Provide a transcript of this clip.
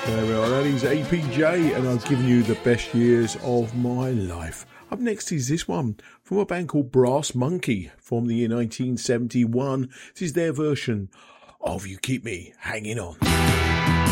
There we are, that is APJ, and I've given you the best years of my life. Up next is this one from a band called Brass Monkey from the year 1971. This is their version of You Keep Me Hanging On.